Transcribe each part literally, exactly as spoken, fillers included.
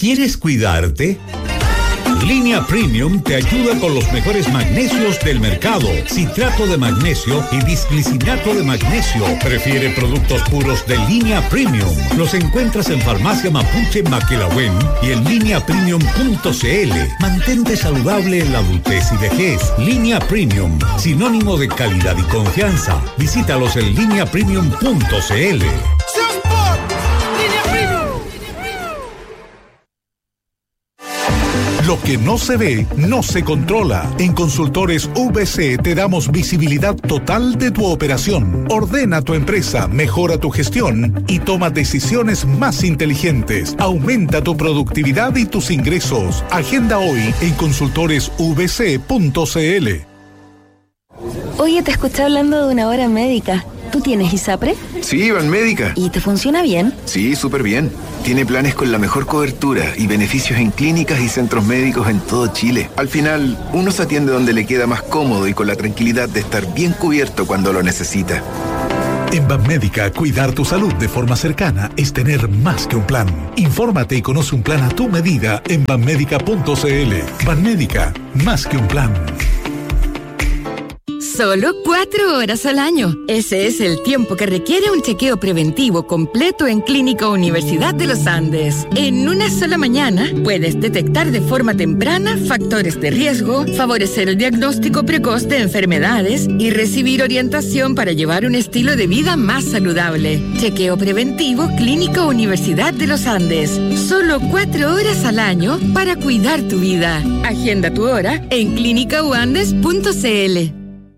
¿Quieres cuidarte? Línea Premium te ayuda con los mejores magnesios del mercado. Citrato de magnesio y bisglicinato de magnesio. Prefiere productos puros de Línea Premium. Los encuentras en Farmacia Mapuche Maquilahuen y en línea premium punto c l. Mantente saludable en la adultez y vejez. Línea Premium, sinónimo de calidad y confianza. Visítalos en línea premium punto c l. Lo que no se ve, no se controla. En Consultores V C te damos visibilidad total de tu operación. Ordena tu empresa, mejora tu gestión y toma decisiones más inteligentes. Aumenta tu productividad y tus ingresos. Agenda hoy en consultores v c punto c l. Oye, te escuché hablando de una hora médica. ¿Tú tienes ISAPRE? Sí, Banmédica. ¿Y te funciona bien? Sí, súper bien. Tiene planes con la mejor cobertura y beneficios en clínicas y centros médicos en todo Chile. Al final, uno se atiende donde le queda más cómodo y con la tranquilidad de estar bien cubierto cuando lo necesita. En Banmédica, cuidar tu salud de forma cercana es tener más que un plan. Infórmate y conoce un plan a tu medida en banmédica punto c l. Banmédica, más que un plan. Solo cuatro horas al año. Ese es el tiempo que requiere un chequeo preventivo completo en Clínica Universidad de los Andes. En una sola mañana puedes detectar de forma temprana factores de riesgo, favorecer el diagnóstico precoz de enfermedades y recibir orientación para llevar un estilo de vida más saludable. Chequeo preventivo Clínica Universidad de los Andes. Solo cuatro horas al año para cuidar tu vida. Agenda tu hora en clínica u andes punto c l.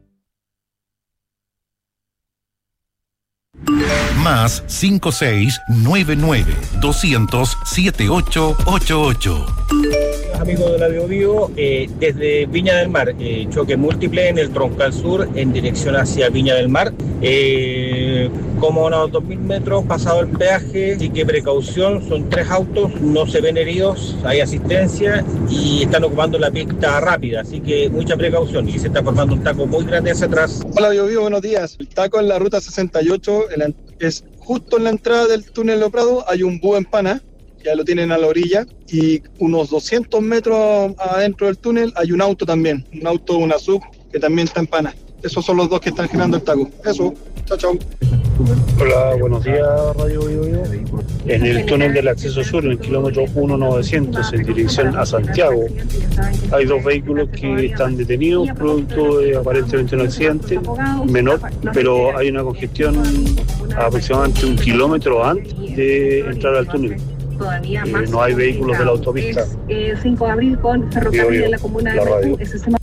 Más cinco seis nueve nueve dos cero cero siete ocho ocho ocho. Amigos de la Bio Bio, eh, desde Viña del Mar, eh, choque múltiple en el troncal sur en dirección hacia Viña del Mar, eh, como a unos dos mil metros pasado el peaje, así que precaución, son tres autos, no se ven heridos, hay asistencia y están ocupando la pista rápida, así que mucha precaución y se está formando un taco muy grande hacia atrás. Hola Bio Bio, buenos días. El taco en la ruta sesenta y ocho en la, es justo en la entrada del túnel de Prado, hay un búho en pana. Ya lo tienen a la orilla, y unos doscientos metros adentro del túnel hay un auto también, un auto, una sub, que también está en pana. Esos son los dos que están generando el taco. Eso, chao, chao. Hola, buenos días, Radio Bio Bio. En el túnel del acceso sur, en el kilómetro uno novecientos, en dirección a Santiago, hay dos vehículos que están detenidos, producto de aparentemente un accidente menor, pero hay una congestión aproximadamente un kilómetro antes de entrar al túnel. Todavía eh, más no hay vehículos del la autopista. Es, eh, cinco de abril con ferrocarril en la comuna de Maipú.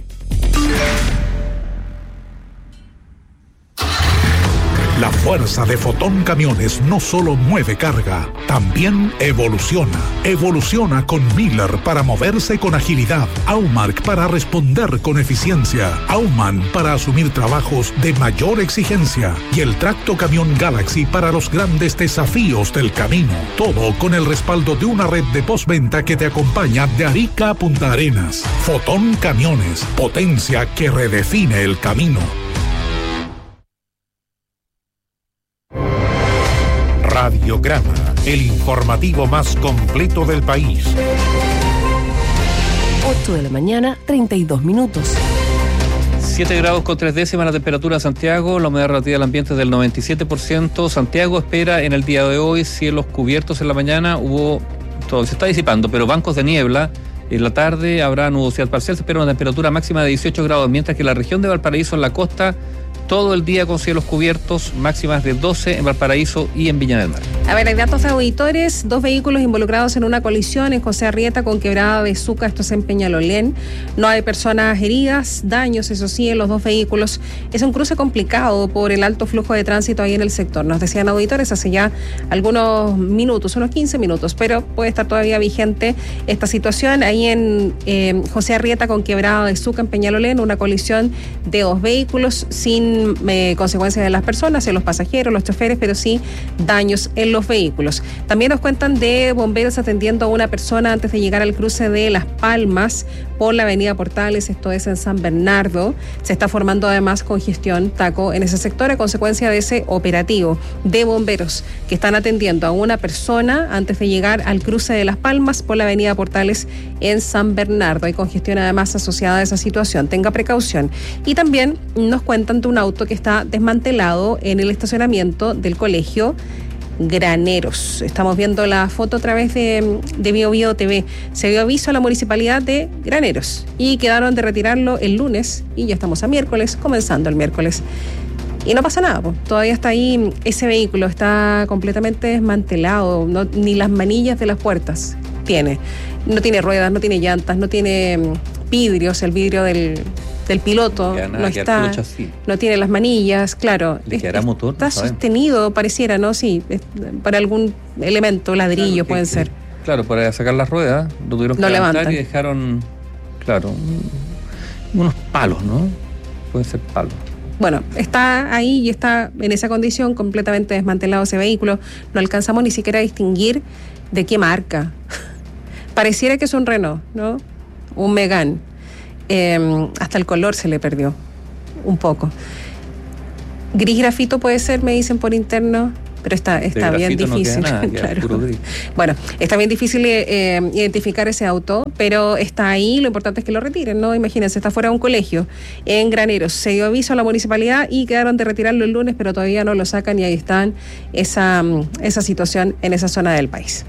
La fuerza de Fotón Camiones no solo mueve carga, también evoluciona. Evoluciona con Miller para moverse con agilidad, Aumark para responder con eficiencia, Auman para asumir trabajos de mayor exigencia y el Tracto Camión Galaxy para los grandes desafíos del camino. Todo con el respaldo de una red de postventa que te acompaña de Arica a Punta Arenas. Fotón Camiones, potencia que redefine el camino. Radiograma, el informativo más completo del país. ocho de la mañana, treinta y dos minutos. siete grados con tres décimas la temperatura de Santiago, la humedad relativa del ambiente es del noventa y siete por ciento. Santiago espera en el día de hoy cielos cubiertos en la mañana, hubo, todo se está disipando, pero bancos de niebla. En la tarde habrá nubosidad parcial, se espera una temperatura máxima de dieciocho grados, mientras que la región de Valparaíso en la costa todo el día con cielos cubiertos, máximas de doce en Valparaíso y en Viña del Mar. A ver, hay datos de auditores, dos vehículos involucrados en una colisión en José Arrieta con Quebrada Bezuca, esto es en Peñalolén. No hay personas heridas, daños, eso sí, en los dos vehículos. Es un cruce complicado por el alto flujo de tránsito ahí en el sector. Nos decían auditores hace ya algunos minutos, unos quince minutos, pero puede estar todavía vigente esta situación. Ahí en eh, José Arrieta con Quebrada Bezuca en Peñalolén, una colisión de dos vehículos sin sin eh, consecuencias de las personas, en los pasajeros, los choferes, pero sí daños en los vehículos. También nos cuentan de bomberos atendiendo a una persona antes de llegar al cruce de Las Palmas por la avenida Portales, esto es en San Bernardo. Se está formando además congestión, taco en ese sector a consecuencia de ese operativo de bomberos que están atendiendo a una persona antes de llegar al cruce de Las Palmas por la avenida Portales en San Bernardo. Hay congestión además asociada a esa situación. Tenga precaución. Y también nos cuentan de un auto que está desmantelado en el estacionamiento del colegio Graneros. Estamos viendo la foto a través de, de Bio Bio T V. Se dio aviso a la municipalidad de Graneros y quedaron de retirarlo el lunes y ya estamos a miércoles, comenzando el miércoles. Y no pasa nada, pues. Todavía está ahí ese vehículo, está completamente desmantelado, no, ni las manillas de las puertas tiene. No tiene ruedas, no tiene llantas, no tiene vidrios, el vidrio del... del piloto no, no está, no tiene las manillas, claro, es, motor, está no sostenido, pareciera, ¿no? Sí, es, para algún elemento, ladrillo claro, pueden que, ser. Claro, para sacar las ruedas, lo tuvieron que no levantar levantan. Y dejaron, claro, unos palos, ¿no? Pueden ser palos. Bueno, está ahí y está en esa condición, completamente desmantelado ese vehículo. No alcanzamos ni siquiera a distinguir de qué marca. Pareciera que es un Renault, ¿no? Un Megane. Eh, hasta el color se le perdió un poco. Gris grafito puede ser, me dicen por interno, pero está, está bien difícil. No nada, claro. Bueno, está bien difícil eh, identificar ese auto, pero está ahí, lo importante es que lo retiren, ¿no? Imagínense, está fuera de un colegio en Graneros. Se dio aviso a la municipalidad y quedaron de retirarlo el lunes, pero todavía no lo sacan y ahí están esa, esa situación en esa zona del país.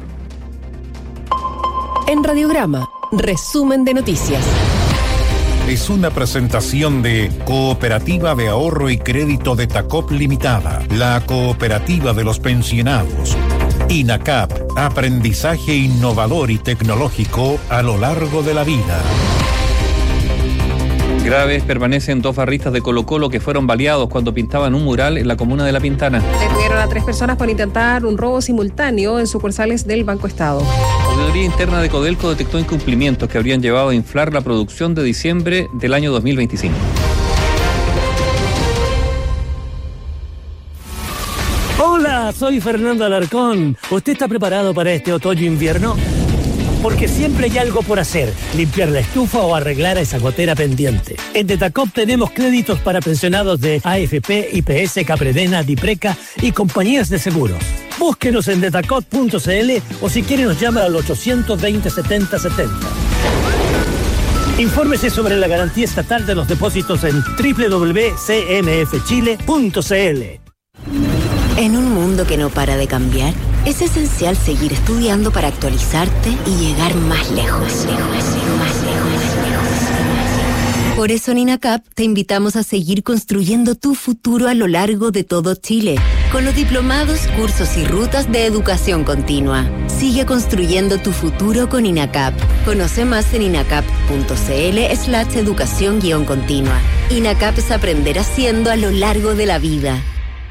En Radiograma, resumen de noticias. Es una presentación de Cooperativa de Ahorro y Crédito de Tacop Limitada, la cooperativa de los pensionados. INACAP, aprendizaje innovador y tecnológico a lo largo de la vida. Graves permanecen dos barristas de Colo-Colo que fueron baleados cuando pintaban un mural en la comuna de La Pintana. Detuvieron a tres personas por intentar un robo simultáneo en sucursales del Banco Estado. La auditoría interna de Codelco detectó incumplimientos que habrían llevado a inflar la producción de diciembre del año dos mil veinticinco. Hola, soy Fernando Alarcón. ¿Usted está preparado para este otoño-invierno? Porque siempre hay algo por hacer, limpiar la estufa o arreglar esa gotera pendiente. En Detacop tenemos créditos para pensionados de A F P, I P S, Capredena, Dipreca y compañías de seguros. Búsquenos en detacop punto c l o si quiere nos llama al ochocientos veinte setenta setenta. Infórmese sobre la garantía estatal de los depósitos en doble u doble u doble u punto c m f chile punto c l. En un mundo que no para de cambiar, es esencial seguir estudiando para actualizarte y llegar más lejos, más lejos, más lejos, más lejos. Por eso en INACAP te invitamos a seguir construyendo tu futuro a lo largo de todo Chile, con los diplomados, cursos y rutas de educación continua. Sigue construyendo tu futuro con INACAP. Conoce más en inacap punto c l slash educación guión continua. INACAP es aprender haciendo a lo largo de la vida.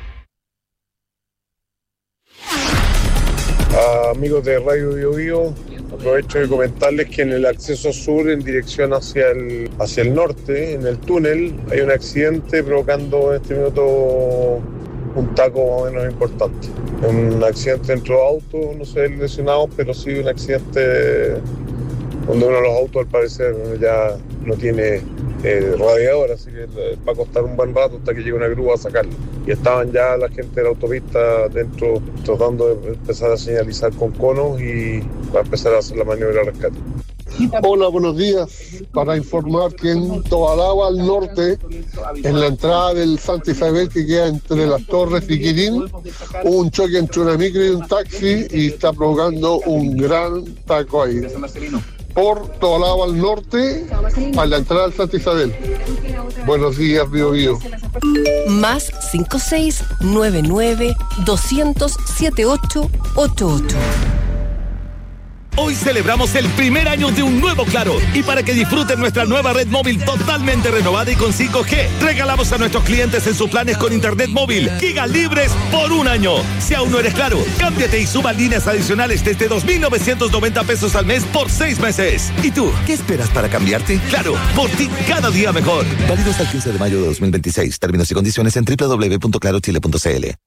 Uh, amigos de Radio Bio Bio, aprovecho de comentarles que en el acceso sur en dirección hacia el, hacia el norte, en el túnel, hay un accidente provocando en este minuto un taco más o menos importante. Un accidente entre los autos, no sé lesionados, pero sí un accidente donde uno de los autos al parecer ya no tiene eh, radiador, así que va a costar un buen rato hasta que llegue una grúa a sacarlo. Y estaban ya la gente de la autopista dentro tratando de empezar a señalizar con conos y para empezar a hacer la maniobra de rescate. Hola, buenos días. Para informar que en Tobalaba al norte, en la entrada del Santa Isabel que queda entre las Torres y Quirín, hubo un choque entre una micro y un taxi y está provocando un gran taco ahí. Por Tobalaba al norte, a la entrada del Santa Isabel. Buenos días, Bio Bio. Más cinco seis nueve nueve dos cero cero siete ocho ocho ocho. Hoy celebramos el primer año de un nuevo Claro. Y para que disfruten nuestra nueva red móvil totalmente renovada y con cinco G, regalamos a nuestros clientes en sus planes con internet móvil gigas libres por un año. Si aún no eres Claro, cámbiate y suba líneas adicionales desde dos mil novecientos noventa pesos al mes por seis meses. ¿Y tú, qué esperas para cambiarte? Claro, por ti cada día mejor. Válido hasta el quince de mayo de dos mil veintiséis. Términos y condiciones en doble u doble u doble u punto claro chile punto c l.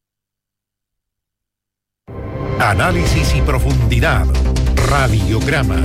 Análisis y profundidad. Radiograma.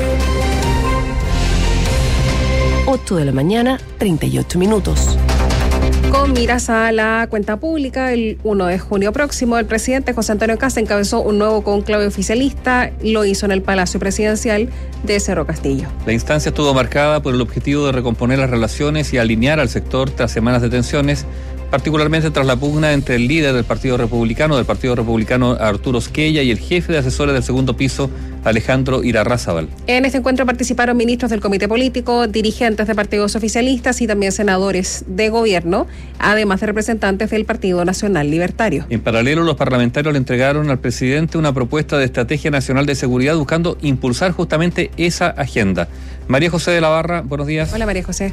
ocho de la mañana, treinta y ocho minutos. Con miras a la cuenta pública, el primero de junio próximo, el presidente José Antonio Kast encabezó un nuevo conclave oficialista. Lo hizo en el Palacio Presidencial de Cerro Castillo. La instancia estuvo marcada por el objetivo de recomponer las relaciones y alinear al sector tras semanas de tensiones, particularmente tras la pugna entre el líder del Partido Republicano, del Partido Republicano Arturo Esquella, y el jefe de asesores del segundo piso, Alejandro Irarrázaval. En este encuentro participaron ministros del Comité Político, dirigentes de partidos oficialistas y también senadores de gobierno, además de representantes del Partido Nacional Libertario. En paralelo, los parlamentarios le entregaron al presidente una propuesta de estrategia nacional de seguridad buscando impulsar justamente esa agenda. María José de la Barra, buenos días. Hola, María José.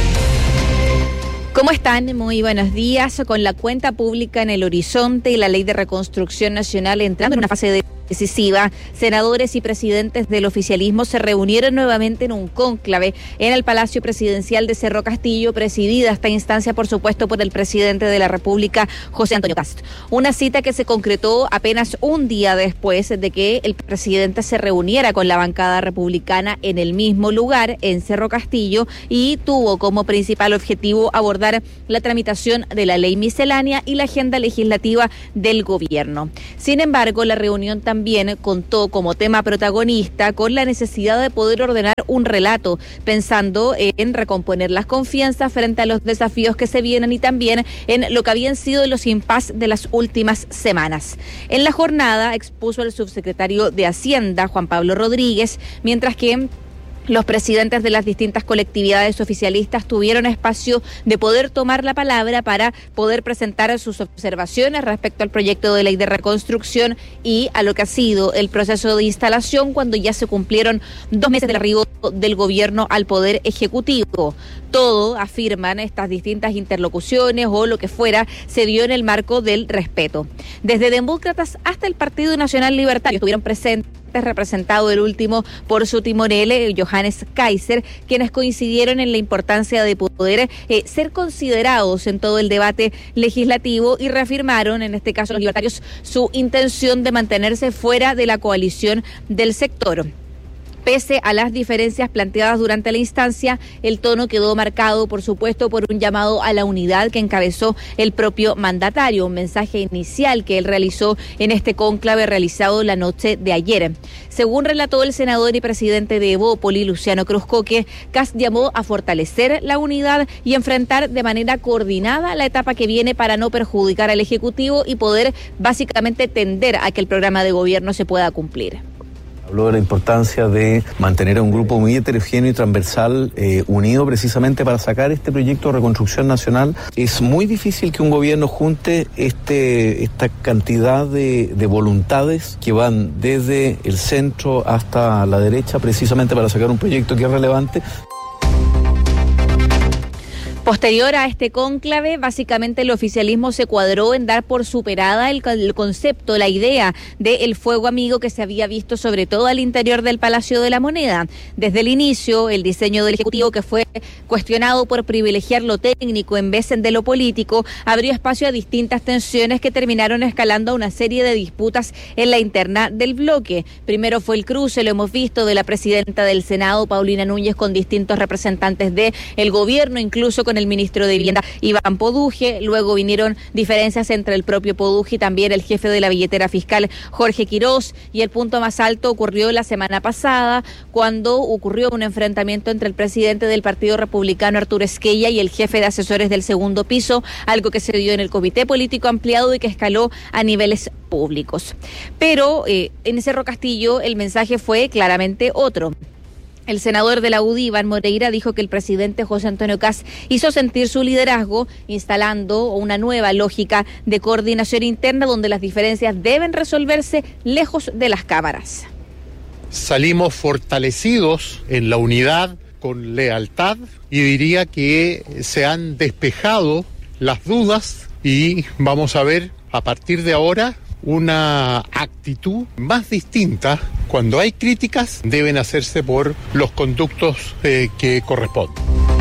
¿Cómo están? Muy buenos días. Con la cuenta pública en el horizonte y la Ley de Reconstrucción Nacional entrando en una fase de decisiva, senadores y presidentes del oficialismo se reunieron nuevamente en un cónclave en el Palacio Presidencial de Cerro Castillo, presidida esta instancia, por supuesto, por el presidente de la República, José Antonio Kast. Una cita que se concretó apenas un día después de que el presidente se reuniera con la bancada republicana en el mismo lugar, en Cerro Castillo, y tuvo como principal objetivo abordar la tramitación de la ley miscelánea y la agenda legislativa del gobierno. Sin embargo, la reunión también También contó como tema protagonista con la necesidad de poder ordenar un relato, pensando en recomponer las confianzas frente a los desafíos que se vienen y también en lo que habían sido los impas de las últimas semanas. En la jornada expuso el subsecretario de Hacienda, Juan Pablo Rodríguez, mientras que los presidentes de las distintas colectividades oficialistas tuvieron espacio de poder tomar la palabra para poder presentar sus observaciones respecto al proyecto de ley de reconstrucción y a lo que ha sido el proceso de instalación cuando ya se cumplieron dos meses del arribo del gobierno al Poder Ejecutivo. Todo, afirman estas distintas interlocuciones o lo que fuera, se dio en el marco del respeto. Desde demócratas hasta el Partido Nacional Libertario estuvieron presentes, representado el último por su timonel, Johannes Kaiser, quienes coincidieron en la importancia de poder eh, ser considerados en todo el debate legislativo y reafirmaron, en este caso los libertarios, su intención de mantenerse fuera de la coalición del sector. Pese a las diferencias planteadas durante la instancia, el tono quedó marcado, por supuesto, por un llamado a la unidad que encabezó el propio mandatario, un mensaje inicial que él realizó en este cónclave realizado la noche de ayer. Según relató el senador y presidente de Evópoli, Luciano Cruzcoque, Kast llamó a fortalecer la unidad y enfrentar de manera coordinada la etapa que viene para no perjudicar al Ejecutivo y poder básicamente tender a que el programa de gobierno se pueda cumplir. Habló de la importancia de mantener a un grupo muy heterogéneo y transversal eh, unido precisamente para sacar este proyecto de reconstrucción nacional. Es muy difícil que un gobierno junte este esta cantidad de, de voluntades que van desde el centro hasta la derecha precisamente para sacar un proyecto que es relevante. Posterior a este cónclave, básicamente el oficialismo se cuadró en dar por superada el, el concepto, la idea del fuego amigo que se había visto sobre todo al interior del Palacio de la Moneda. Desde el inicio, el diseño del Ejecutivo, que fue cuestionado por privilegiar lo técnico en vez de lo político, abrió espacio a distintas tensiones que terminaron escalando a una serie de disputas en la interna del bloque. Primero fue el cruce, lo hemos visto, de la presidenta del Senado, Paulina Núñez, con distintos representantes del gobierno, incluso con el ministro de Vivienda, Iván Poduje. Luego vinieron diferencias entre el propio Poduje y también el jefe de la billetera fiscal, Jorge Quirós, y el punto más alto ocurrió la semana pasada, cuando ocurrió un enfrentamiento entre el presidente del Partido Republicano, Arturo Esquella, y el jefe de asesores del segundo piso, algo que se dio en el comité político ampliado y que escaló a niveles públicos. Pero eh, en Cerro Castillo el mensaje fue claramente otro. El senador de la U D I, Iván Moreira, dijo que el presidente José Antonio Kast hizo sentir su liderazgo, instalando una nueva lógica de coordinación interna donde las diferencias deben resolverse lejos de las cámaras. salimos fortalecidos en la unidad, con lealtad, y diría que se han despejado las dudas y vamos a ver a partir de ahora una actitud más distinta. Cuando hay críticas, deben hacerse por los conductos eh, que corresponden.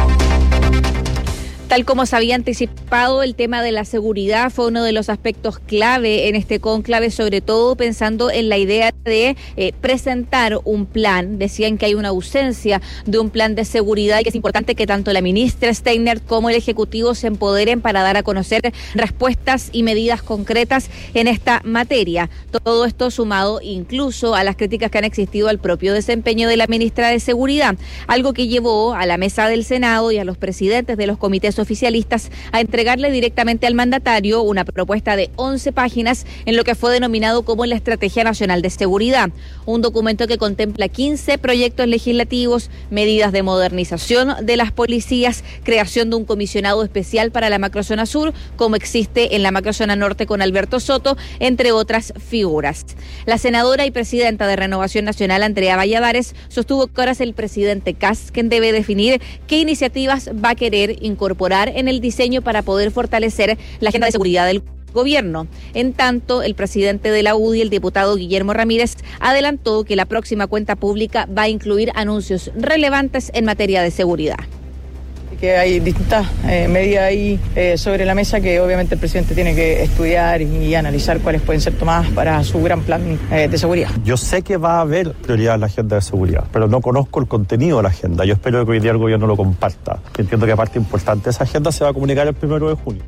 Tal como se había anticipado, el tema de la seguridad fue uno de los aspectos clave en este cónclave, sobre todo pensando en la idea de eh, presentar un plan. Decían que hay una ausencia de un plan de seguridad y que es importante que tanto la ministra Steiner como el Ejecutivo se empoderen para dar a conocer respuestas y medidas concretas en esta materia. Todo esto sumado incluso a las críticas que han existido al propio desempeño de la ministra de Seguridad, algo que llevó a la mesa del Senado y a los presidentes de los comités oficialistas a entregarle directamente al mandatario una propuesta de once páginas en lo que fue denominado como la Estrategia Nacional de Seguridad, un documento que contempla quince proyectos legislativos, medidas de modernización de las policías, creación de un comisionado especial para la macrozona sur, como existe en la macrozona norte con Alberto Soto, entre otras figuras. La senadora y presidenta de Renovación Nacional, Andrea Valladares, sostuvo que ahora es el presidente Kast quien debe definir qué iniciativas va a querer incorporar en el diseño para poder fortalecer la agenda de seguridad del gobierno. En tanto, el presidente de la U D I, el diputado Guillermo Ramírez, adelantó que la próxima cuenta pública va a incluir anuncios relevantes en materia de seguridad. Que hay distintas eh, medidas ahí eh, sobre la mesa que obviamente el presidente tiene que estudiar y, y analizar cuáles pueden ser tomadas para su gran plan eh, de seguridad. Yo sé que va a haber prioridad en la agenda de seguridad, pero no conozco el contenido de la agenda. Yo espero que hoy día el gobierno lo comparta. Entiendo que parte importante de esa agenda se va a comunicar el primero de junio.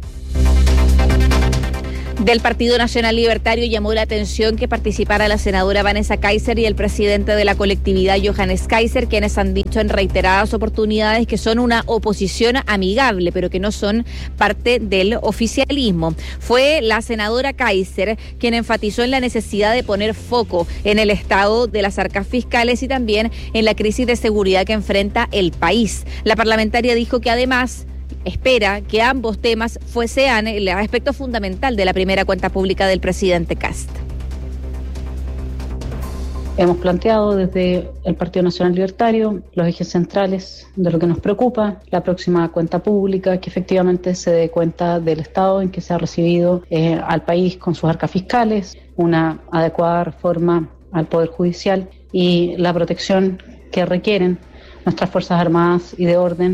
Del Partido Nacional Libertario llamó la atención que participara la senadora Vanessa Kaiser y el presidente de la colectividad Johannes Kaiser, quienes han dicho en reiteradas oportunidades que son una oposición amigable, pero que no son parte del oficialismo. Fue la senadora Kaiser quien enfatizó en la necesidad de poner foco en el estado de las arcas fiscales y también en la crisis de seguridad que enfrenta el país. La parlamentaria dijo que además espera que ambos temas sean el aspecto fundamental de la primera cuenta pública del presidente Kast. Hemos planteado desde el Partido Nacional Libertario los ejes centrales de lo que nos preocupa, la próxima cuenta pública, que efectivamente se dé cuenta del estado en que se ha recibido eh, al país con sus arcas fiscales, una adecuada reforma al Poder Judicial y la protección que requieren nuestras Fuerzas Armadas y de orden.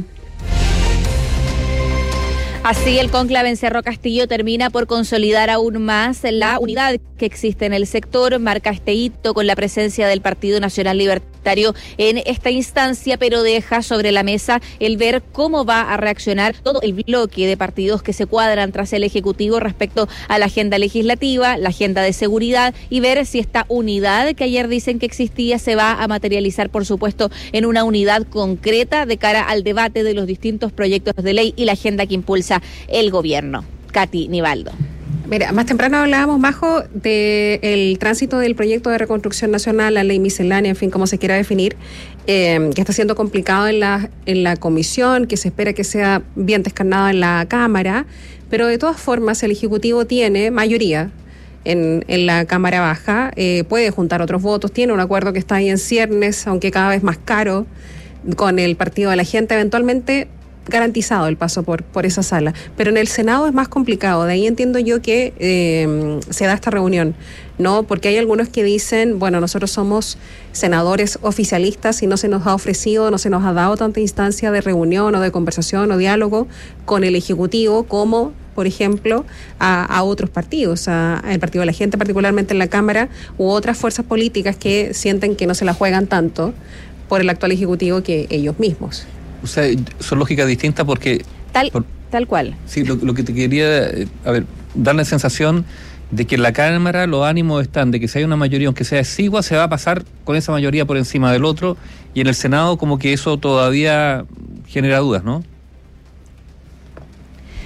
Así, el cónclave en Cerro Castillo termina por consolidar aún más la unidad que existe en el sector, marca este hito con la presencia del Partido Nacional Libertario en esta instancia, pero deja sobre la mesa el ver cómo va a reaccionar todo el bloque de partidos que se cuadran tras el Ejecutivo respecto a la agenda legislativa, la agenda de seguridad, y ver si esta unidad que ayer dicen que existía se va a materializar, por supuesto, en una unidad concreta de cara al debate de los distintos proyectos de ley y la agenda que impulsa el gobierno. Katy Nivaldo. Mira, más temprano hablábamos, Majo, del tránsito del proyecto de reconstrucción nacional, la ley miscelánea, en fin, como se quiera definir, eh, que está siendo complicado en la, en la comisión, que se espera que sea bien descarnado en la Cámara, pero de todas formas el Ejecutivo tiene mayoría en, en la Cámara Baja, eh, puede juntar otros votos, tiene un acuerdo que está ahí en ciernes, aunque cada vez más caro, con el Partido de la Gente, eventualmente garantizado el paso por, por esa sala, pero en el Senado es más complicado. De ahí entiendo yo que eh, se da esta reunión, ¿no? Porque hay algunos que dicen, bueno, nosotros somos senadores oficialistas y no se nos ha ofrecido, no se nos ha dado tanta instancia de reunión o de conversación o diálogo con el Ejecutivo como, por ejemplo, a, a otros partidos, a, al Partido de la Gente, particularmente en la Cámara, u otras fuerzas políticas que sienten que no se la juegan tanto por el actual Ejecutivo que ellos mismos. O sea, son lógicas distintas porque... Tal, por, tal cual. Sí, lo, lo que te quería, a ver, dar la sensación de que en la Cámara los ánimos están de que si hay una mayoría, aunque sea exigua, se va a pasar con esa mayoría por encima del otro, y en el Senado como que eso todavía genera dudas, ¿no?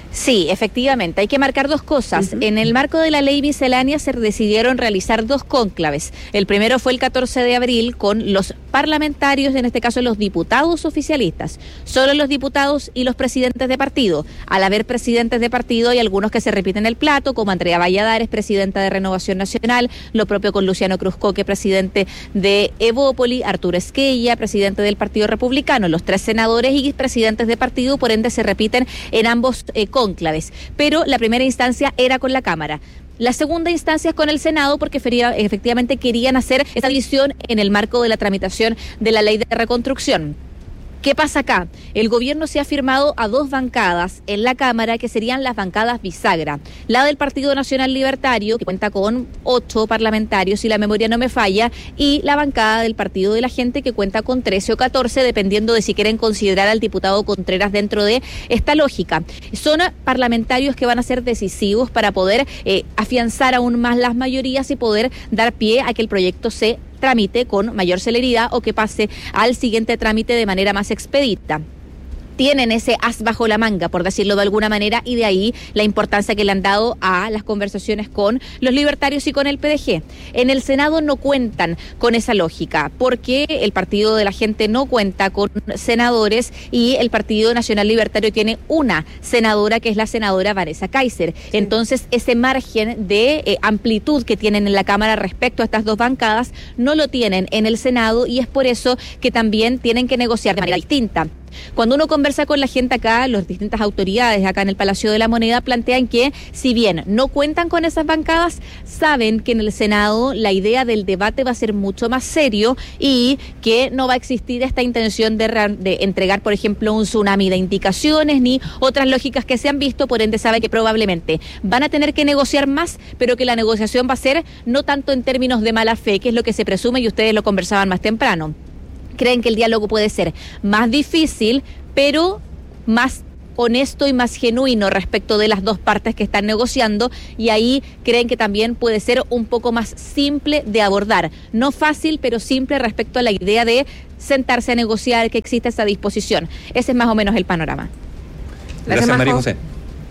Sí, efectivamente, hay que marcar dos cosas. Uh-huh. En el marco de la ley miscelánea se decidieron realizar dos cónclaves. El primero fue el catorce de abril con los parlamentarios, en este caso los diputados oficialistas. Solo los diputados y los presidentes de partido. Al haber presidentes de partido hay algunos que se repiten el plato, como Andrea Valladares, presidenta de Renovación Nacional, lo propio con Luciano Cruzcoque, presidente de Evópoli, Arturo Esquella, presidente del Partido Republicano. Los tres senadores y presidentes de partido, por ende, se repiten en ambos eh, cónclaves, pero la primera instancia era con la Cámara. La segunda instancia es con el Senado porque efectivamente querían hacer esa división en el marco de la tramitación de la ley de reconstrucción. ¿Qué pasa acá? El gobierno se ha firmado a dos bancadas en la Cámara que serían las bancadas bisagra. La del Partido Nacional Libertario, que cuenta con ocho parlamentarios, si la memoria no me falla, y la bancada del Partido de la Gente, que cuenta con trece o catorce, dependiendo de si quieren considerar al diputado Contreras dentro de esta lógica. Son parlamentarios que van a ser decisivos para poder eh, afianzar aún más las mayorías y poder dar pie a que el proyecto se trámite con mayor celeridad o que pase al siguiente trámite de manera más expedita. Tienen ese as bajo la manga, por decirlo de alguna manera, y de ahí la importancia que le han dado a las conversaciones con los libertarios y con el P D G. En el Senado no cuentan con esa lógica, porque el Partido de la Gente no cuenta con senadores y el Partido Nacional Libertario tiene una senadora, que es la senadora Vanessa Kaiser. Sí. Entonces, ese margen de eh, amplitud que tienen en la Cámara respecto a estas dos bancadas no lo tienen en el Senado, y es por eso que también tienen que negociar de manera distinta. Cuando uno conversa con la gente acá, las distintas autoridades acá en el Palacio de la Moneda plantean que, si bien no cuentan con esas bancadas, saben que en el Senado la idea del debate va a ser mucho más serio y que no va a existir esta intención de, de entregar, por ejemplo, un tsunami de indicaciones ni otras lógicas que se han visto. Por ende, sabe que probablemente van a tener que negociar más, pero que la negociación va a ser no tanto en términos de mala fe, que es lo que se presume y ustedes lo conversaban más temprano. Creen que el diálogo puede ser más difícil, pero más honesto y más genuino respecto de las dos partes que están negociando, y ahí creen que también puede ser un poco más simple de abordar. No fácil, pero simple respecto a la idea de sentarse a negociar, que exista esa disposición. Ese es más o menos el panorama. Gracias, Gracias María José.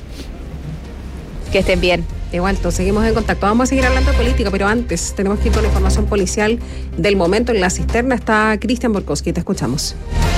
Que estén bien. Igual, seguimos en contacto. Vamos a seguir hablando de política, pero antes tenemos que ir con la información policial del momento. En la cisterna está Cristian Borkowski, te escuchamos.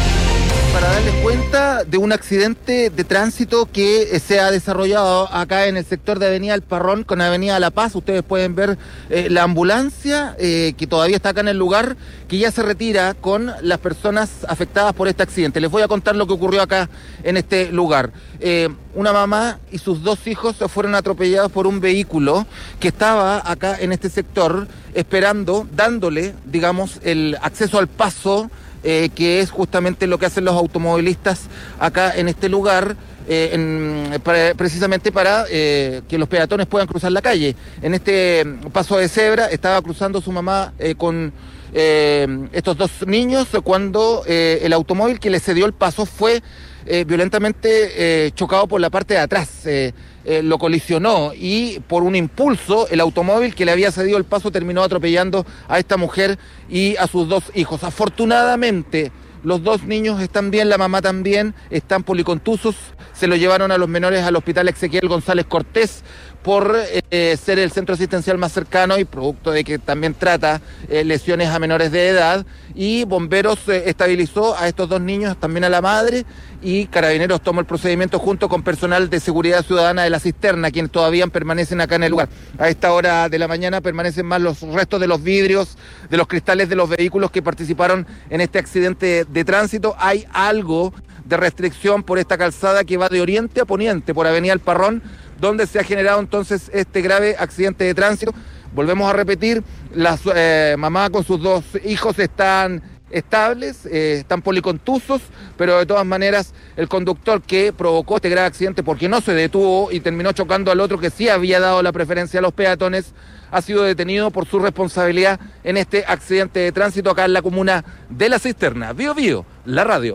Para darles cuenta de un accidente de tránsito que se ha desarrollado acá en el sector de Avenida El Parrón con Avenida La Paz. Ustedes pueden ver eh, la ambulancia eh, que todavía está acá en el lugar, que ya se retira con las personas afectadas por este accidente. Les voy a contar lo que ocurrió acá en este lugar. Eh, una mamá y sus dos hijos fueron atropellados por un vehículo que estaba acá en este sector esperando, dándole, digamos, el acceso al paso, Eh, que es justamente lo que hacen los automovilistas acá en este lugar, eh, en, para, precisamente para eh, que los peatones puedan cruzar la calle. En este paso de cebra estaba cruzando su mamá eh, con eh, estos dos niños cuando eh, el automóvil que le cedió el paso fue eh, violentamente eh, chocado por la parte de atrás. Eh, Eh, lo colisionó y por un impulso el automóvil que le había cedido el paso terminó atropellando a esta mujer y a sus dos hijos. Afortunadamente los dos niños están bien, la mamá también, están policontusos, se lo llevaron a los menores al hospital Ezequiel González Cortés por eh, ser el centro asistencial más cercano y producto de que también trata eh, lesiones a menores de edad, y Bomberos eh, estabilizó a estos dos niños, también a la madre, y Carabineros tomó el procedimiento junto con personal de seguridad ciudadana de la cisterna, quienes todavía permanecen acá en el lugar. A esta hora de la mañana permanecen más los restos de los vidrios, de los cristales de los vehículos que participaron en este accidente de tránsito. Hay algo de restricción por esta calzada que va de oriente a poniente, por Avenida El Parrón, donde se ha generado entonces este grave accidente de tránsito. Volvemos a repetir, la eh, mamá con sus dos hijos están estables, eh, están policontusos, pero de todas maneras el conductor que provocó este grave accidente, porque no se detuvo y terminó chocando al otro que sí había dado la preferencia a los peatones, ha sido detenido por su responsabilidad en este accidente de tránsito acá en la comuna de La Cisterna. Bío Bío, la radio.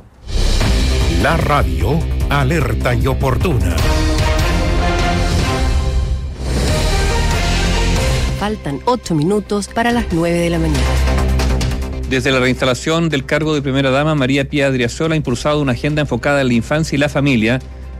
La radio, alerta y oportuna. Faltan ocho minutos para las nueve de la mañana. Desde la reinstalación del cargo de primera dama, María Pía Adriasola ha impulsado una agenda enfocada en la infancia y la familia,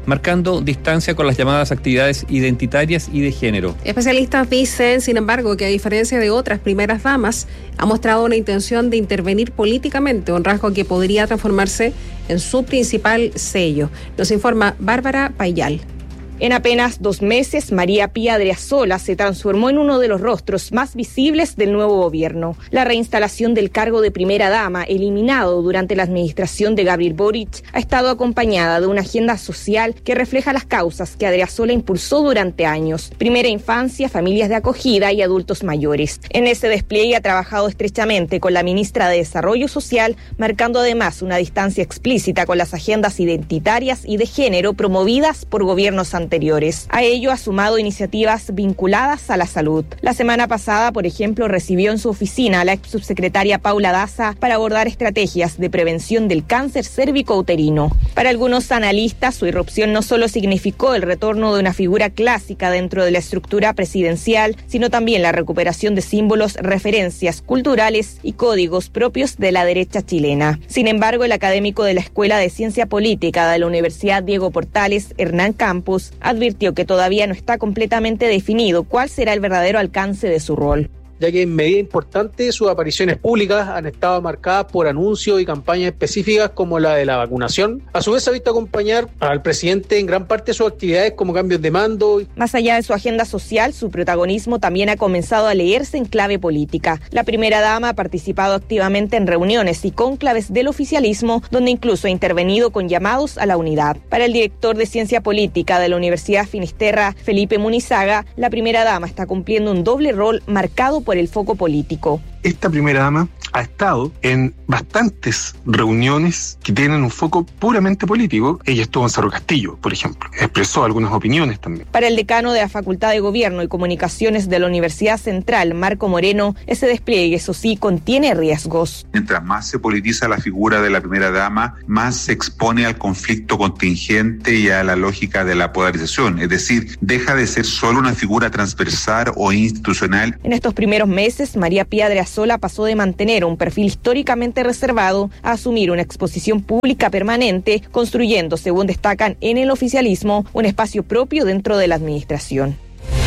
marcando distancia con las llamadas actividades identitarias y de género. Especialistas dicen, sin embargo, que a diferencia de otras primeras damas, ha mostrado una intención de intervenir políticamente, un rasgo que podría transformarse en su principal sello. Nos informa Bárbara Payal. En apenas dos meses, María Pía Adriasola se transformó en uno de los rostros más visibles del nuevo gobierno. La reinstalación del cargo de primera dama, eliminado durante la administración de Gabriel Boric, ha estado acompañada de una agenda social que refleja las causas que Adriasola impulsó durante años: primera infancia, familias de acogida y adultos mayores. En ese despliegue ha trabajado estrechamente con la ministra de Desarrollo Social, marcando además una distancia explícita con las agendas identitarias y de género promovidas por gobiernos anteriores. anteriores. A ello ha sumado iniciativas vinculadas a la salud. La semana pasada, por ejemplo, recibió en su oficina a la ex subsecretaria Paula Daza para abordar estrategias de prevención del cáncer cérvico-uterino. Para algunos analistas, su irrupción no solo significó el retorno de una figura clásica dentro de la estructura presidencial, sino también la recuperación de símbolos, referencias culturales y códigos propios de la derecha chilena. Sin embargo, el académico de la Escuela de Ciencia Política de la Universidad Diego Portales, Hernán Campos, advirtió que todavía no está completamente definido cuál será el verdadero alcance de su rol, ya que en medida importante sus apariciones públicas han estado marcadas por anuncios y campañas específicas como la de la vacunación. A su vez, ha visto acompañar al presidente en gran parte de sus actividades como cambios de mando. Más allá de su agenda social, su protagonismo también ha comenzado a leerse en clave política. La primera dama ha participado activamente en reuniones y cónclaves del oficialismo, donde incluso ha intervenido con llamados a la unidad. Para el director de Ciencia Política de la Universidad Finisterra, Felipe Munizaga, la primera dama está cumpliendo un doble rol marcado por el foco político. Esta primera dama ha estado en bastantes reuniones que tienen un foco puramente político. Ella estuvo en Cerro Castillo, por ejemplo. Expresó algunas opiniones también. Para el decano de la Facultad de Gobierno y Comunicaciones de la Universidad Central, Marco Moreno, ese despliegue, eso sí, contiene riesgos. Mientras más se politiza la figura de la primera dama, más se expone al conflicto contingente y a la lógica de la polarización. Es decir, deja de ser solo una figura transversal o institucional. En estos primeros meses, María Pía Adriasola pasó de mantener un perfil históricamente reservado a asumir una exposición pública permanente, construyendo, según destacan en el oficialismo, un espacio propio dentro de la administración.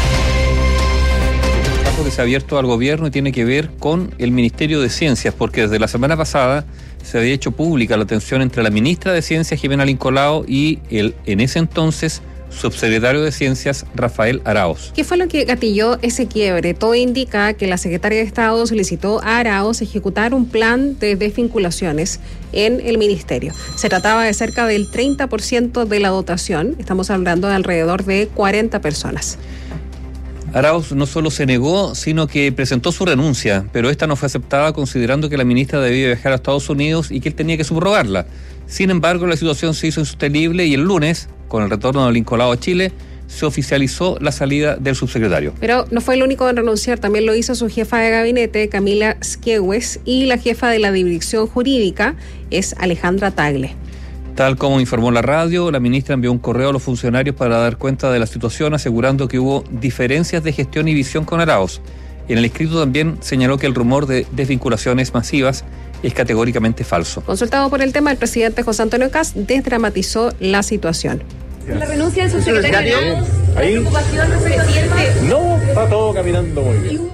Un caso que se ha abierto al gobierno y tiene que ver con el Ministerio de Ciencias, porque desde la semana pasada se había hecho pública la tensión entre la ministra de Ciencias, Jimena Lincolao, y el, en ese entonces, subsecretario de Ciencias, Rafael Araoz. ¿Qué fue lo que gatilló ese quiebre? Todo indica que la secretaria de Estado solicitó a Araoz ejecutar un plan de desvinculaciones en el ministerio. Se trataba de cerca del treinta por ciento de la dotación. Estamos hablando de alrededor de cuarenta personas. Araoz no solo se negó, sino que presentó su renuncia, pero esta no fue aceptada considerando que la ministra debía viajar a Estados Unidos y que él tenía que subrogarla. Sin embargo, la situación se hizo insostenible y el lunes, con el retorno de Lincolao a Chile, se oficializó la salida del subsecretario. Pero no fue el único en renunciar, también lo hizo su jefa de gabinete, Camila Schiewes, y la jefa de la Dirección Jurídica es Alejandra Tagle. Tal como informó la radio, la ministra envió un correo a los funcionarios para dar cuenta de la situación, asegurando que hubo diferencias de gestión y visión con Araoz. En el escrito también señaló que el rumor de desvinculaciones masivas es categóricamente falso. Consultado por el tema, el presidente José Antonio Kast desdramatizó la situación. La renuncia del subsecretario Araoz, ¿la preocupación del presidente? No, está todo caminando muy bien.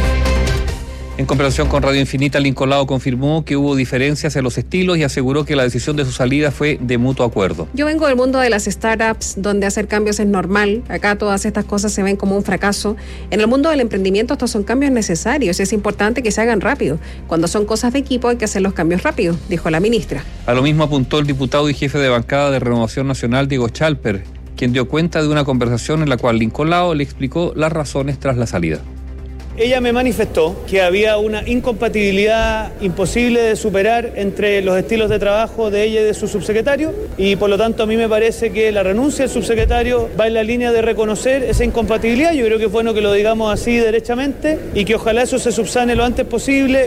En conversación con Radio Infinita, Lincolao confirmó que hubo diferencias en los estilos y aseguró que la decisión de su salida fue de mutuo acuerdo. Yo vengo del mundo de las startups, donde hacer cambios es normal. Acá todas estas cosas se ven como un fracaso. En el mundo del emprendimiento estos son cambios necesarios y es importante que se hagan rápido. Cuando son cosas de equipo hay que hacer los cambios rápido, dijo la ministra. A lo mismo apuntó el diputado y jefe de bancada de Renovación Nacional, Diego Chalper, quien dio cuenta de una conversación en la cual Lincolao le explicó las razones tras la salida. Ella me manifestó que había una incompatibilidad imposible de superar entre los estilos de trabajo de ella y de su subsecretario y por lo tanto a mí me parece que la renuncia del subsecretario va en la línea de reconocer esa incompatibilidad. Yo creo que es bueno que lo digamos así derechamente y que ojalá eso se subsane lo antes posible.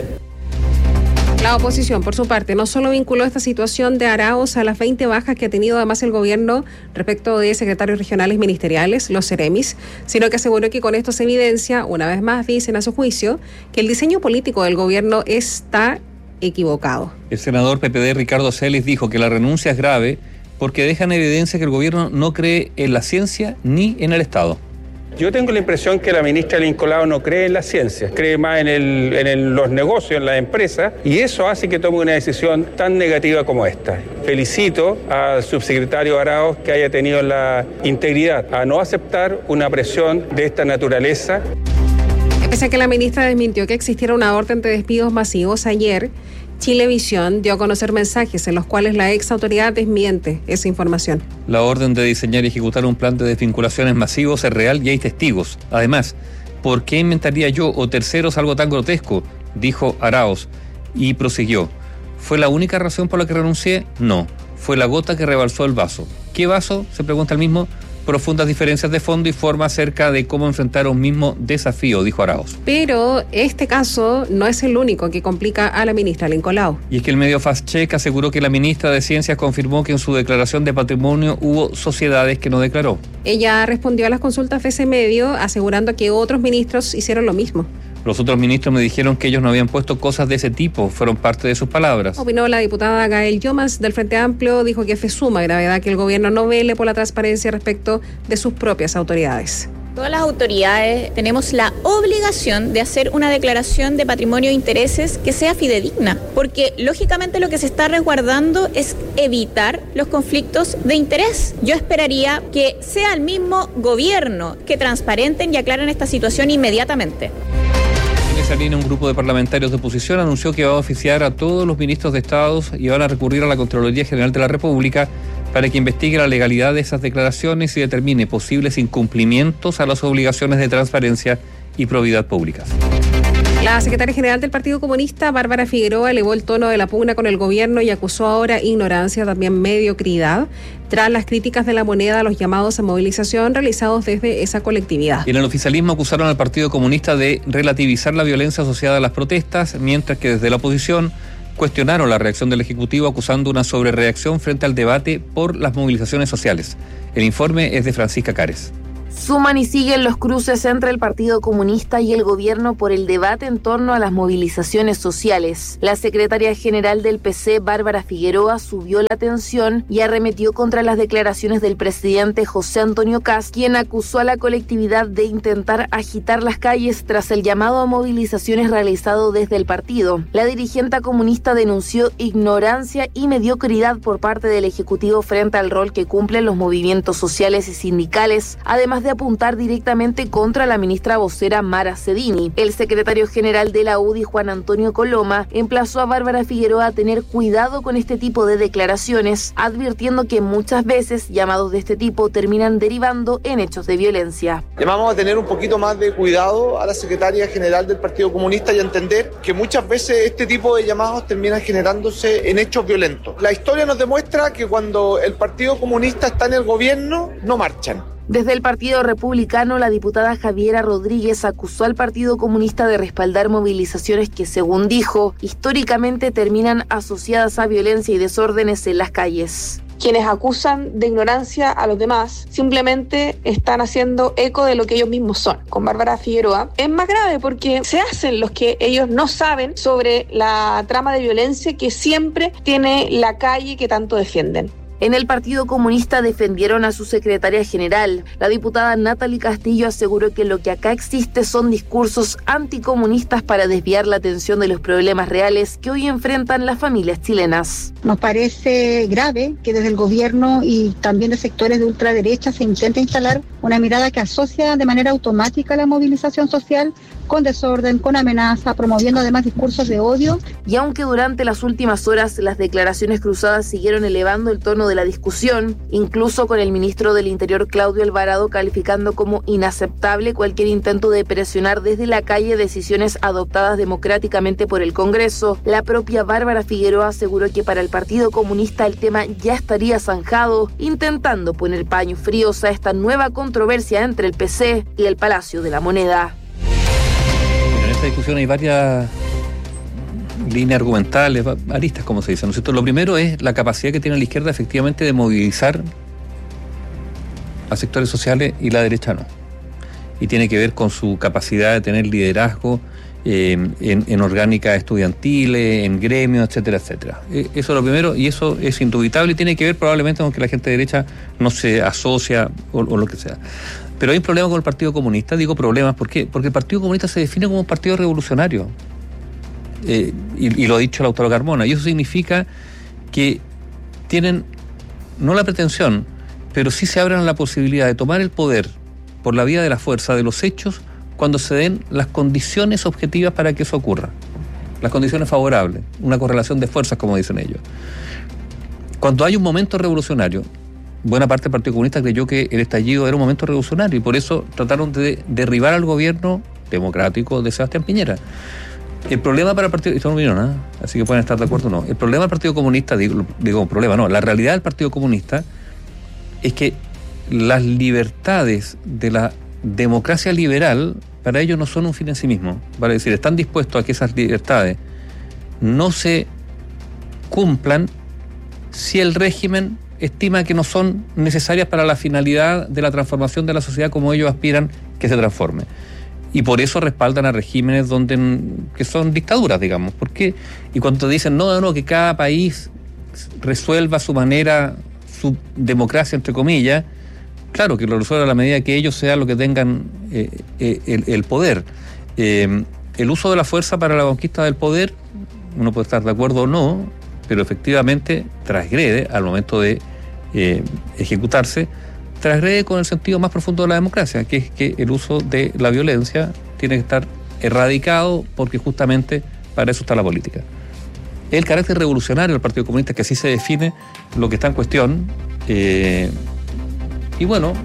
La oposición, por su parte, no solo vinculó esta situación de Araoz a las veinte bajas que ha tenido además el gobierno respecto de secretarios regionales ministeriales, los Ceremis, sino que aseguró que con esto se evidencia, una vez más dicen a su juicio, que el diseño político del gobierno está equivocado. El senador P P D Ricardo Celis dijo que la renuncia es grave, porque dejan evidencia que el gobierno no cree en la ciencia ni en el Estado. Yo tengo la impresión que la ministra Lincoln Lagos no cree en la ciencia, cree más en, el, en el, los negocios, en las empresas, y eso hace que tome una decisión tan negativa como esta. Felicito al subsecretario Arauz que haya tenido la integridad a no aceptar una presión de esta naturaleza. Pese a que la ministra desmintió que existiera una orden de despidos masivos ayer, Chilevisión dio a conocer mensajes en los cuales la ex autoridad desmiente esa información. La orden de diseñar y ejecutar un plan de desvinculaciones masivos es real y hay testigos. Además, ¿por qué inventaría yo o terceros algo tan grotesco?, dijo Arauz, y prosiguió. ¿Fue la única razón por la que renuncié? No. Fue la gota que rebalsó el vaso. ¿Qué vaso?, se pregunta el mismo. Profundas diferencias de fondo y forma acerca de cómo enfrentar un mismo desafío, dijo Arauz. Pero este caso no es el único que complica a la ministra Lincoln Lagos. Y es que el medio Fast Check aseguró que la ministra de Ciencias confirmó que en su declaración de patrimonio hubo sociedades que no declaró. Ella respondió a las consultas de ese medio asegurando que otros ministros hicieron lo mismo. Los otros ministros me dijeron que ellos no habían puesto cosas de ese tipo, fueron parte de sus palabras. Opinó la diputada Gael Yomas del Frente Amplio, dijo que es de suma gravedad que el gobierno no vele por la transparencia respecto de sus propias autoridades. Todas las autoridades tenemos la obligación de hacer una declaración de patrimonio e intereses que sea fidedigna, porque lógicamente lo que se está resguardando es evitar los conflictos de interés. Yo esperaría que sea el mismo gobierno que transparenten y aclaren esta situación inmediatamente. En esa línea, un grupo de parlamentarios de oposición anunció que va a oficiar a todos los ministros de Estado y van a recurrir a la Contraloría General de la República para que investigue la legalidad de esas declaraciones y determine posibles incumplimientos a las obligaciones de transparencia y probidad públicas. La secretaria general del Partido Comunista, Bárbara Figueroa, elevó el tono de la pugna con el gobierno y acusó ahora ignorancia, también mediocridad, tras las críticas de La Moneda a los llamados a movilización realizados desde esa colectividad. Y en el oficialismo acusaron al Partido Comunista de relativizar la violencia asociada a las protestas, mientras que desde la oposición cuestionaron la reacción del Ejecutivo acusando una sobrereacción frente al debate por las movilizaciones sociales. El informe es de Francisca Cares. Suman y siguen los cruces entre el Partido Comunista y el gobierno por el debate en torno a las movilizaciones sociales. La secretaria general del P C, Bárbara Figueroa, subió la tensión y arremetió contra las declaraciones del presidente José Antonio Kast, quien acusó a la colectividad de intentar agitar las calles tras el llamado a movilizaciones realizado desde el partido. La dirigente comunista denunció ignorancia y mediocridad por parte del Ejecutivo frente al rol que cumplen los movimientos sociales y sindicales, además de apuntar directamente contra la ministra vocera Mara Cedini. El secretario general de la U D I, Juan Antonio Coloma, emplazó a Bárbara Figueroa a tener cuidado con este tipo de declaraciones, advirtiendo que muchas veces llamados de este tipo terminan derivando en hechos de violencia. Llamamos a tener un poquito más de cuidado a la secretaria general del Partido Comunista y a entender que muchas veces este tipo de llamados terminan generándose en hechos violentos. La historia nos demuestra que cuando el Partido Comunista está en el gobierno, no marchan. Desde el Partido Republicano, la diputada Javiera Rodríguez acusó al Partido Comunista de respaldar movilizaciones que, según dijo, históricamente terminan asociadas a violencia y desórdenes en las calles. Quienes acusan de ignorancia a los demás simplemente están haciendo eco de lo que ellos mismos son. Con Bárbara Figueroa es más grave porque se hacen los que ellos no saben sobre la trama de violencia que siempre tiene la calle que tanto defienden. En el Partido Comunista defendieron a su secretaria general. La diputada Natalie Castillo aseguró que lo que acá existe son discursos anticomunistas para desviar la atención de los problemas reales que hoy enfrentan las familias chilenas. Nos parece grave que desde el gobierno y también de sectores de ultraderecha se intente instalar una mirada que asocia de manera automática la movilización social con desorden, con amenaza, promoviendo además discursos de odio. Y aunque durante las últimas horas las declaraciones cruzadas siguieron elevando el tono de la discusión, incluso con el ministro del Interior Claudio Alvarado calificando como inaceptable cualquier intento de presionar desde la calle decisiones adoptadas democráticamente por el Congreso, la propia Bárbara Figueroa aseguró que para el Partido Comunista el tema ya estaría zanjado, intentando poner paños fríos a esta nueva controversia entre el P C y el Palacio de la Moneda. En esta discusión hay varias líneas argumentales, aristas, como se dice, ¿no es cierto? Lo primero es la capacidad que tiene la izquierda efectivamente de movilizar a sectores sociales y la derecha no. Y tiene que ver con su capacidad de tener liderazgo eh, en, en orgánicas estudiantiles, en gremios, etcétera, etcétera. Eh, eso es lo primero, y eso es indubitable y tiene que ver probablemente con que la gente de derecha no se asocia o, o lo que sea. Pero hay un problema con el Partido Comunista, digo problemas, ¿por qué? Porque el Partido Comunista se define como un partido revolucionario, eh, y, y lo ha dicho el autor Carmona, y eso significa que tienen, no la pretensión, pero sí se abren a la posibilidad de tomar el poder por la vía de la fuerza, de los hechos, cuando se den las condiciones objetivas para que eso ocurra, las condiciones favorables, una correlación de fuerzas, como dicen ellos. Cuando hay un momento revolucionario, buena parte del Partido Comunista creyó que el estallido era un momento revolucionario y por eso trataron de derribar al gobierno democrático de Sebastián Piñera. El problema para el Partido... Esto no vino nada, así que pueden estar de acuerdo o no. El problema del Partido Comunista, digo, digo problema no, la realidad del Partido Comunista es que las libertades de la democracia liberal para ellos no son un fin en sí mismo. Vale decir, están dispuestos a que esas libertades no se cumplan si el régimen estima que no son necesarias para la finalidad de la transformación de la sociedad como ellos aspiran que se transforme. Y por eso respaldan a regímenes donde que son dictaduras, digamos. ¿Por qué? Y cuando dicen, no, no, que cada país resuelva a su manera su democracia, entre comillas, claro, que lo resuelva a la medida que ellos sean los que tengan eh, eh, el, el poder. Eh, el uso de la fuerza para la conquista del poder, uno puede estar de acuerdo o no, pero efectivamente transgrede al momento de eh, ejecutarse, transgrede con el sentido más profundo de la democracia, que es que el uso de la violencia tiene que estar erradicado porque justamente para eso está la política. Es el carácter revolucionario del Partido Comunista que así se define lo que está en cuestión, eh, y bueno,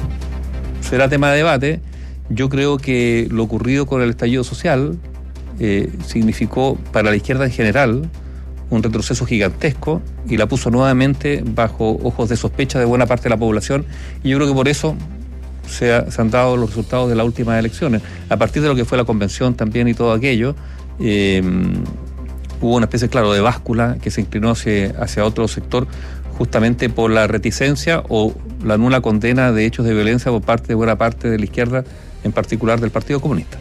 será tema de debate. Yo creo que lo ocurrido con el estallido social eh, significó para la izquierda en general un retroceso gigantesco y la puso nuevamente bajo ojos de sospecha de buena parte de la población, y yo creo que por eso se, ha, se han dado los resultados de las últimas elecciones. A partir de lo que fue la convención también y todo aquello, eh, hubo una especie, claro, de báscula que se inclinó hacia, hacia otro sector justamente por la reticencia o la nula condena de hechos de violencia por parte de buena parte de la izquierda, en particular del Partido Comunista.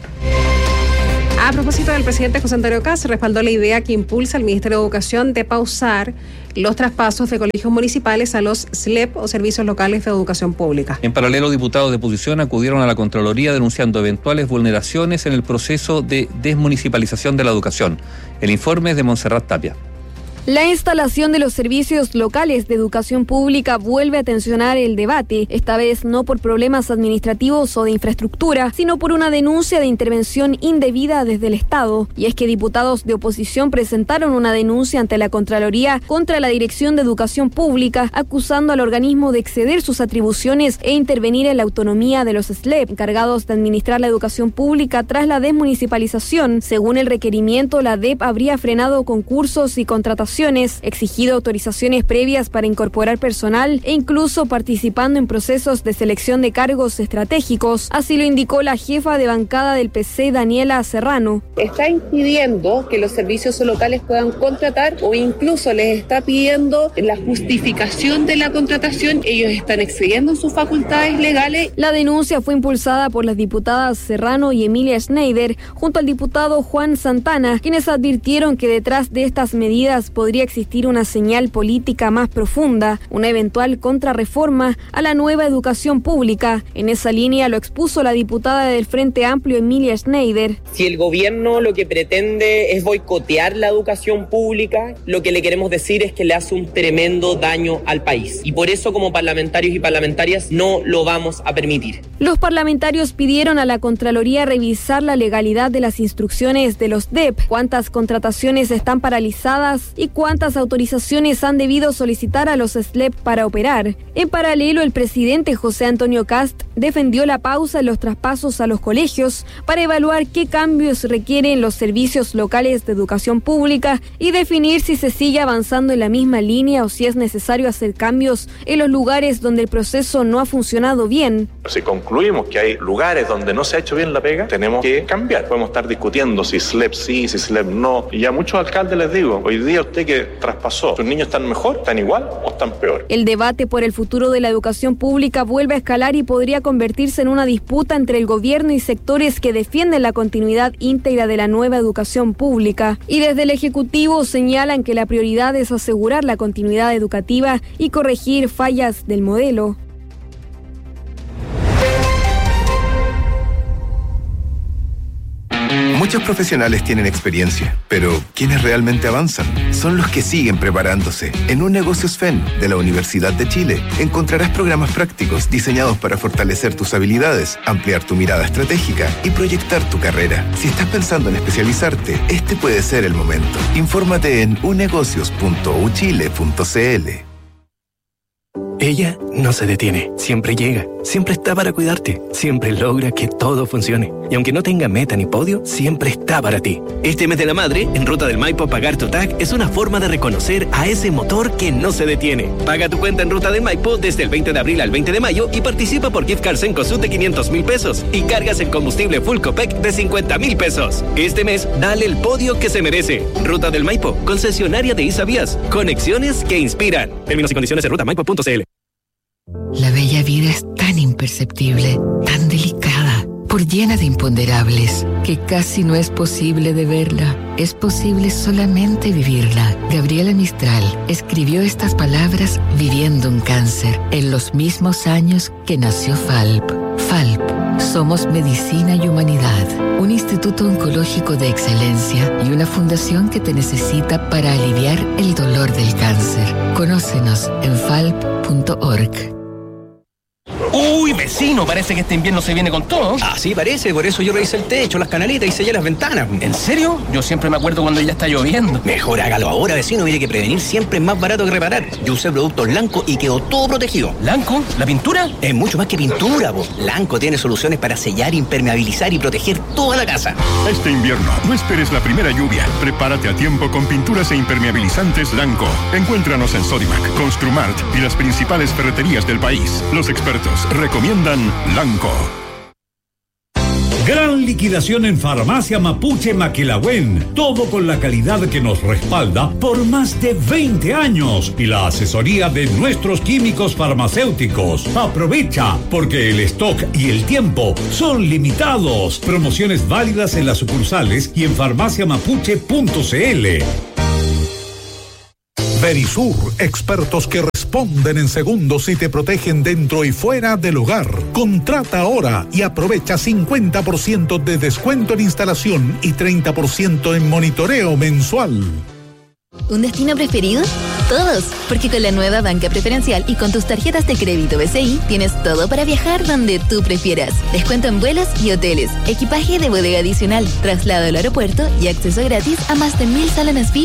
A propósito del presidente José Antonio Kast, respaldó la idea que impulsa el Ministerio de Educación de pausar los traspasos de colegios municipales a los S L E P o Servicios Locales de Educación Pública. En paralelo, diputados de oposición acudieron a la Contraloría denunciando eventuales vulneraciones en el proceso de desmunicipalización de la educación. El informe es de Montserrat Tapia. La instalación de los servicios locales de educación pública vuelve a tensionar el debate, esta vez no por problemas administrativos o de infraestructura, sino por una denuncia de intervención indebida desde el Estado. Y es que diputados de oposición presentaron una denuncia ante la Contraloría contra la Dirección de Educación Pública, acusando al organismo de exceder sus atribuciones e intervenir en la autonomía de los S L E P, encargados de administrar la educación pública tras la desmunicipalización. Según el requerimiento, la D E P habría frenado concursos y contrataciones, exigido autorizaciones previas para incorporar personal e incluso participando en procesos de selección de cargos estratégicos. Así lo indicó la jefa de bancada del P C, Daniela Serrano. Está impidiendo que los servicios locales puedan contratar o incluso les está pidiendo la justificación de la contratación. Ellos están excediendo sus facultades legales. La denuncia fue impulsada por las diputadas Serrano y Emilia Schneider junto al diputado Juan Santana, quienes advirtieron que detrás de estas medidas podría existir una señal política más profunda, una eventual contrarreforma a la nueva educación pública. En esa línea lo expuso la diputada del Frente Amplio, Emilia Schneider. Si el gobierno lo que pretende es boicotear la educación pública, lo que le queremos decir es que le hace un tremendo daño al país. Y por eso, como parlamentarios y parlamentarias, no lo vamos a permitir. Los parlamentarios pidieron a la Contraloría revisar la legalidad de las instrucciones de los D E P, cuántas contrataciones están paralizadas y cuántas autorizaciones han debido solicitar a los S L E P para operar. En paralelo, el presidente José Antonio Kast defendió la pausa en los traspasos a los colegios para evaluar qué cambios requieren los servicios locales de educación pública y definir si se sigue avanzando en la misma línea o si es necesario hacer cambios en los lugares donde el proceso no ha funcionado bien. Si concluimos que hay lugares donde no se ha hecho bien la pega, tenemos que cambiar. Podemos estar discutiendo si S L E P sí, si S L E P no. Y a muchos alcaldes les digo, hoy día usted que traspasó. ¿Sus niños están mejor, están igual o están peor? El debate por el futuro de la educación pública vuelve a escalar y podría convertirse en una disputa entre el gobierno y sectores que defienden la continuidad íntegra de la nueva educación pública. Y desde el Ejecutivo señalan que la prioridad es asegurar la continuidad educativa y corregir fallas del modelo. Muchos profesionales tienen experiencia, pero quienes realmente avanzan son los que siguen preparándose. En Un Negocios F E N de la Universidad de Chile encontrarás programas prácticos diseñados para fortalecer tus habilidades, ampliar tu mirada estratégica y proyectar tu carrera. Si estás pensando en especializarte, este puede ser el momento. Infórmate en unegocios punto u chile punto c l. Ella no se detiene, siempre llega, siempre está para cuidarte, siempre logra que todo funcione. Y aunque no tenga meta ni podio, siempre está para ti. Este mes de la madre, en Ruta del Maipo, pagar tu T A C es una forma de reconocer a ese motor que no se detiene. Paga tu cuenta en Ruta del Maipo desde el veinte de abril al veinte de mayo y participa por gift cards en Cosut de quinientos mil pesos y cargas en combustible Full Copec de cincuenta mil pesos. Este mes, dale el podio que se merece. Ruta del Maipo, concesionaria de Isavías. Conexiones que inspiran. Términos y condiciones en ruta maipo punto c l. La bella vida es tan imperceptible, tan delicada, por llena de imponderables, que casi no es posible de verla. Es posible solamente vivirla. Gabriela Mistral escribió estas palabras viviendo un cáncer, en los mismos años que nació F A L P. F A L P. Somos Medicina y Humanidad, un instituto oncológico de excelencia y una fundación que te necesita para aliviar el dolor del cáncer. Conócenos en falp punto org. Uy, vecino, parece que este invierno se viene con todo. Ah, sí, parece, por eso yo revisé el techo, las canalitas y sellé las ventanas. ¿En serio? Yo siempre me acuerdo cuando ya está lloviendo. Mejor hágalo ahora, vecino, mire que prevenir siempre es más barato que reparar. Yo usé productos Lanco y quedó todo protegido. ¿Lanco? ¿La pintura? Es mucho más que pintura, po. Lanco tiene soluciones para sellar, impermeabilizar y proteger toda la casa. Este invierno, no esperes la primera lluvia. Prepárate a tiempo con pinturas e impermeabilizantes Lanco. Encuéntranos en Sodimac, Construmart y las principales ferreterías del país. Los expertos recomiendan Lanco. Gran liquidación en Farmacia Mapuche Maquilahuén. Todo con la calidad que nos respalda por más de veinte años y la asesoría de nuestros químicos farmacéuticos. Aprovecha, porque el stock y el tiempo son limitados. Promociones válidas en las sucursales y en farmacia mapuche punto c l. Verisur, expertos que responden en segundos y te protegen dentro y fuera del hogar. Contrata ahora y aprovecha cincuenta por ciento de descuento en instalación y treinta por ciento en monitoreo mensual. ¿Un destino preferido? Todos, porque con la nueva banca preferencial y con tus tarjetas de crédito B C I tienes todo para viajar donde tú prefieras. Descuento en vuelos y hoteles, equipaje de bodega adicional, traslado al aeropuerto y acceso gratis a más de mil salones V I P